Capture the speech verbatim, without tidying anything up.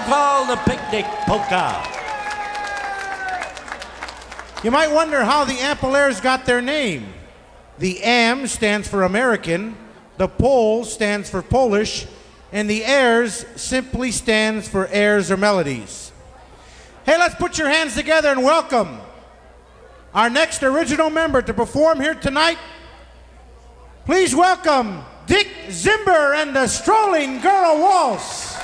called the Picnic Polka. You might wonder how the Ampol-Airs got their name. The Am stands for American, the Pol stands for Polish, and the Airs simply stands for airs or melodies. Hey, let's put your hands together and welcome our next original member to perform here tonight. Please welcome Dick Zimber and the Strolling Girl Waltz.